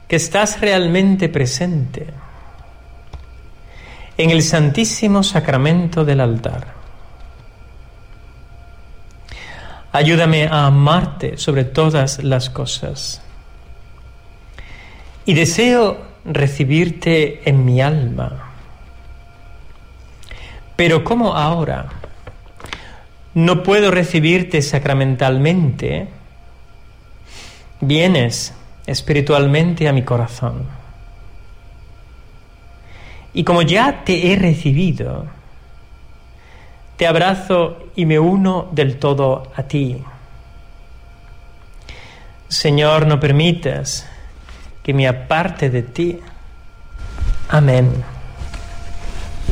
que estás realmente presente en el Santísimo Sacramento del altar. Ayúdame a amarte sobre todas las cosas. Y deseo recibirte en mi alma. Pero como ahora no puedo recibirte sacramentalmente, vienes espiritualmente a mi corazón. Y como ya te he recibido, te abrazo y me uno del todo a ti. Señor, no permitas que me aparte de ti. Amén.